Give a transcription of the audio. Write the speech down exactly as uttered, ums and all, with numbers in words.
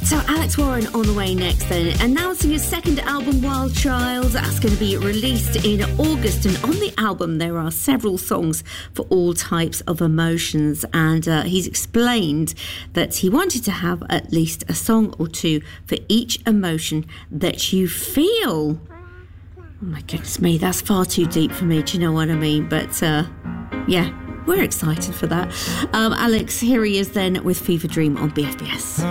So Alex Warren on the way next then, announcing his second album, Wild Child. That's going to be released in August, and on the album there are several songs for all types of emotions, and uh, he's explained that he wanted to have at least a song or two for each emotion that you feel. Oh my goodness me, that's far too deep for me, do you know what I mean? But uh, yeah, we're excited for that. Um, Alex, here he is then with Fever Dream on B F B S.